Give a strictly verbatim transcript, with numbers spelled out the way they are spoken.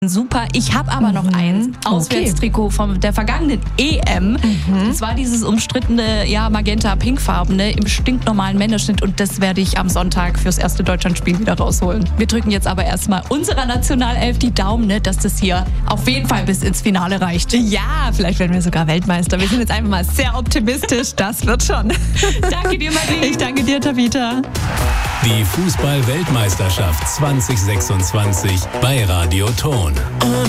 Super. Ich habe aber noch Mhm. eins. Auswärtstrikot von der vergangenen E M. Mhm. Das war dieses umstrittene, ja, magenta-pinkfarbene im stinknormalen Männerschnitt und das werde ich am Sonntag fürs erste Deutschlandspiel wieder rausholen. Wir drücken jetzt aber erstmal unserer Nationalelf die Daumen, ne, dass das hier auf jeden Fall bis ins Finale reicht. Ja, vielleicht werden wir sogar Weltmeister. Wir sind jetzt einfach mal sehr optimistisch. Das wird schon. Danke dir, Marie. Ich danke dir, Tabitha. Die Fußball-Weltmeisterschaft zwanzig sechsundzwanzig bei Radio Ton.